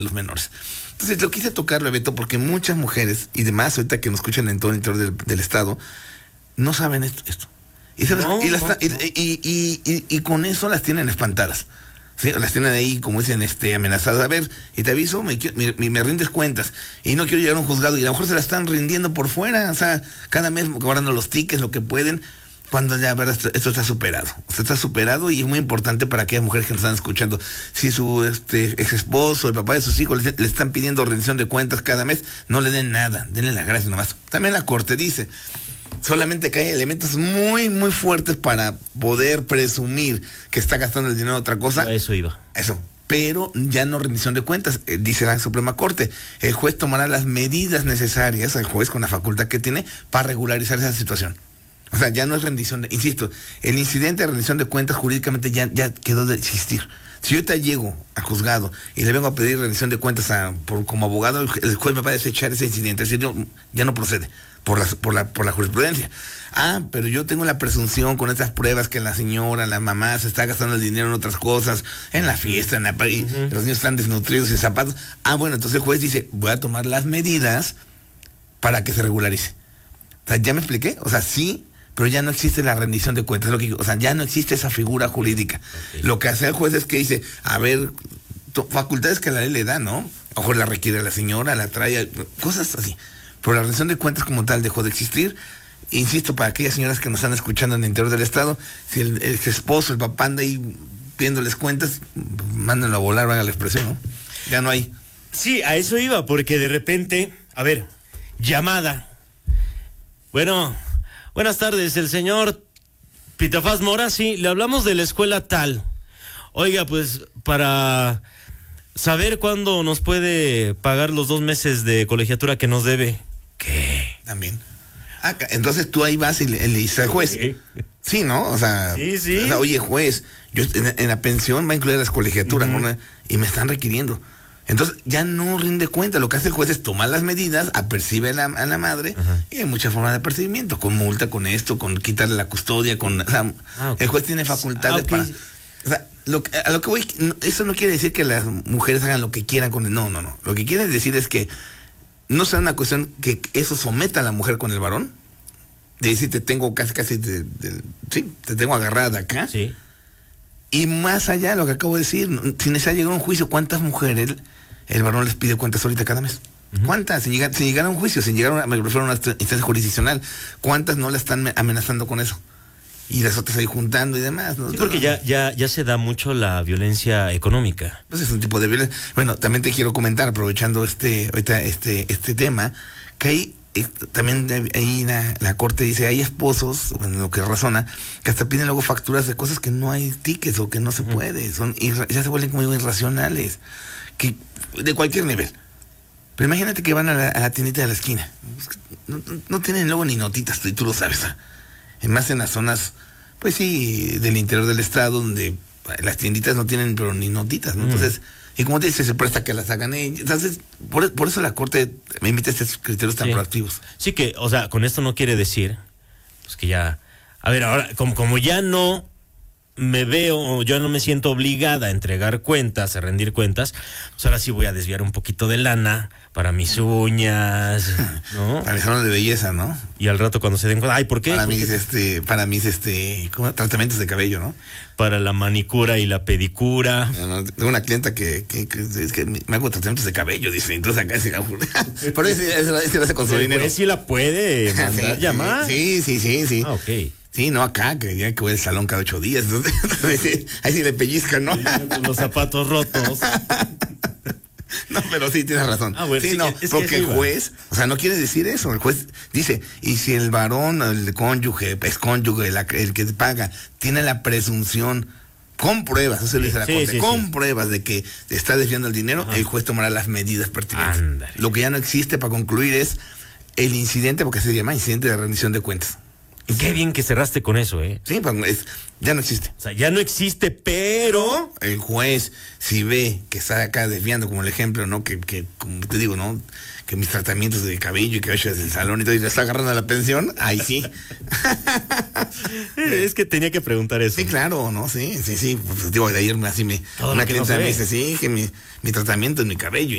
los menores. Entonces lo quise tocarlo, Beto, porque muchas mujeres, y demás ahorita que nos escuchan en todo el interior del estado, no saben esto. Y con eso las tienen espantadas. ¿Sí? Las tienen ahí, como dicen, amenazadas. A ver, y te aviso, me rindes cuentas. Y no quiero llegar a un juzgado. Y a lo mejor se la están rindiendo por fuera. O sea, cada mes cobrando los tickets, lo que pueden. Cuando ya, verdad, esto está superado. Está superado y es muy importante para aquellas mujeres que nos están escuchando. Si su ex esposo, el papá de sus hijos le están pidiendo rendición de cuentas cada mes, no le den nada. Denle las gracias nomás. También la Corte dice... Solamente que hay elementos muy, muy fuertes para poder presumir que está gastando el dinero en otra cosa. A eso iba. Eso. Pero ya no rendición de cuentas, dice la Suprema Corte. El juez tomará las medidas necesarias, el juez con la facultad que tiene, para regularizar esa situación. O sea, ya no es rendición insisto, el incidente de rendición de cuentas jurídicamente ya quedó de existir. Si yo te llego al juzgado y le vengo a pedir rendición de cuentas como abogado, el juez me va a desechar ese incidente. Es decir, ya no procede por la jurisprudencia. Pero yo tengo la presunción con estas pruebas que la señora, la mamá se está gastando el dinero en otras cosas, en la fiesta, los niños están desnutridos sin zapatos. Bueno, entonces el juez dice, voy a tomar las medidas para que se regularice. O sea, ¿ya me expliqué? O sea, sí, pero ya no existe la rendición de cuentas. O sea, ya no existe esa figura jurídica. Okay. Lo que hace el juez es que dice, a ver, facultades que la ley le da, ¿no? A lo mejor la requiere la señora, la trae, cosas así. Pero la rendición de cuentas como tal dejó de existir. Insisto, para aquellas señoras que nos están escuchando en el interior del estado, si el esposo, el papá anda ahí pidiéndoles cuentas, mándenlo a volar, hagan la expresión, ¿no? Ya no hay. Sí, a eso iba, porque de repente, a ver, llamada. Bueno, buenas tardes, el señor Pitafaz Mora, sí, le hablamos de la escuela tal. Oiga, pues, para saber cuándo nos puede pagar los 2 meses de colegiatura que nos debe. ¿Qué? También. Entonces tú ahí vas y le dices al juez. Sí, ¿no? O sea, sí. O sea, oye, juez, yo en la pensión va a incluir las colegiaturas, ¿no? Y me están requiriendo. Entonces ya no rinde cuenta. Lo que hace el juez es tomar las medidas, apercibe a la madre, y hay muchas formas de apercibimiento, con multa, con esto, con quitarle la custodia, okay. El juez tiene facultades para... O sea, a lo que voy, eso no quiere decir que las mujeres hagan lo que quieran con el... No. Lo que quiere decir es que no sea una cuestión que eso someta a la mujer con el varón, de decir, te tengo casi, sí, te tengo agarrada de acá. Sí. Y más allá de lo que acabo de decir, si necesita llegar a un juicio, ¿cuántas mujeres el varón les pide cuentas ahorita cada mes? ¿Cuántas? Sin llegar a un juicio, sin llegar me refiero a una instancia jurisdiccional, ¿cuántas no la están amenazando con eso? Y las otras ahí juntando y demás, ¿no? Sí, porque ya se da mucho la violencia económica. Pues es un tipo de violencia. Bueno, también te quiero comentar, aprovechando ahorita este tema, que hay también ahí la Corte dice, hay esposos, bueno, lo que razona, que hasta piden luego facturas de cosas que no hay tickets o que no se puede, ya se vuelven muy irracionales, que de cualquier nivel. Pero imagínate que van a la tiendita de la esquina, no tienen luego ni notitas, tú lo sabes, más en las zonas, pues sí, del interior del estado, donde las tienditas no tienen pero ni notitas, ¿no? Entonces, y como te dice, se presta que las hagan ellos. Entonces, por eso la Corte me invita a estos criterios tan proactivos. Sí que, o sea, con esto no quiere decir, pues que ya, a ver, ahora, como ya no me veo, yo no me siento obligada a entregar cuentas, a rendir cuentas, pues ahora sí voy a desviar un poquito de lana para mis uñas, ¿no? Para mis salones de belleza, ¿no? Y al rato cuando se den cuenta, ay, ¿por qué? Para mis ¿cómo? Tratamientos de cabello, ¿no? Para la manicura y la pedicura. No, tengo una clienta que me hago tratamientos de cabello, dice, entonces acá se por eso lo hace con su dinero. Pues sí la puede mandar llamar. Sí. Ah, ok. Sí, no acá, que ya que voy al salón cada 8 días. Entonces, ahí sí le pellizcan, ¿no? Con los zapatos rotos. No, pero sí, tienes razón. Bueno, sí, no, porque el juez, o sea, no quiere decir eso. El juez dice, y si el varón, el cónyuge, el que paga, tiene la presunción, con pruebas, eso le dice la Corte, con pruebas de que está desviando el dinero, el juez tomará las medidas pertinentes. Ándale. Lo que ya no existe, para concluir, es el incidente, porque se llama incidente de rendición de cuentas. Qué bien que cerraste con eso, ¿eh? Sí, pues ya no existe. O sea, ya no existe, pero el juez, si ve que está acá desviando, como el ejemplo, ¿no? Que como te digo, ¿no? Que mis tratamientos de cabello y cabello desde el salón y todo, y le está agarrando la pensión, ahí sí. Es que tenía que preguntar eso. Sí, claro, ¿no? Sí. Pues digo, de ayer así una clienta me dice, sí, que mi tratamiento es mi cabello.